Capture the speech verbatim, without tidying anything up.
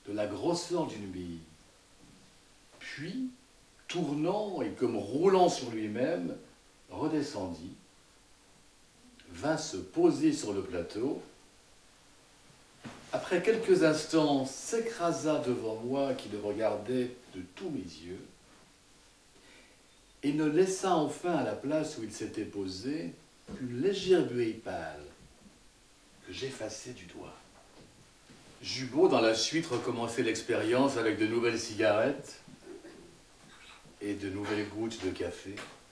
de la grosseur d'une bille. Puis, tournant et comme roulant sur lui-même, redescendit, vint se poser sur le plateau. Après quelques instants, s'écrasa devant moi qui le regardais de tous mes yeux et ne laissa enfin à la place où il s'était posé qu'une légère buée pâle que j'effaçai du doigt. J'eus beau dans la suite recommencer l'expérience avec de nouvelles cigarettes et de nouvelles gouttes de café.